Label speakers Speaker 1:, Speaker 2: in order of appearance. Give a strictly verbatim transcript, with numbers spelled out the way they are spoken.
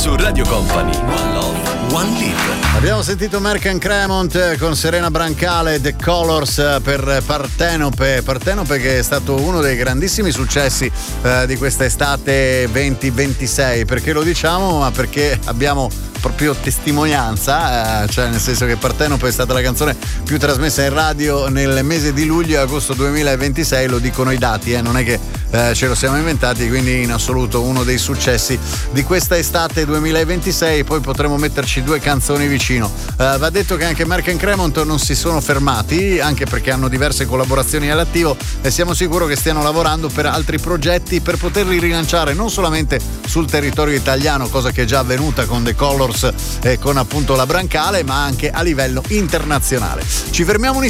Speaker 1: su Radio Company. One Love, One Live.
Speaker 2: Abbiamo sentito Merck and Cremont con Serena Brancale, The Colors per Partenope. Partenope che è stato uno dei grandissimi successi eh, di questa estate venti ventisei. Perché lo diciamo? Ma perché abbiamo proprio testimonianza, eh, cioè nel senso che Partenope è stata la canzone più trasmessa in radio nel mese di luglio e agosto duemilaventisei, lo dicono i dati, eh, non è che eh, ce lo siamo inventati, quindi in assoluto uno dei successi di questa estate duemilaventisei. Poi potremo metterci due canzoni vicino. Eh, va detto che anche Merck and Cremont non si sono fermati, anche perché hanno diverse collaborazioni all'attivo e siamo sicuri che stiano lavorando per altri progetti per poterli rilanciare non solamente sul territorio italiano, cosa che è già avvenuta con The Colors e con appunto la Brancale, ma anche a livello internazionale. Ci fermiamo un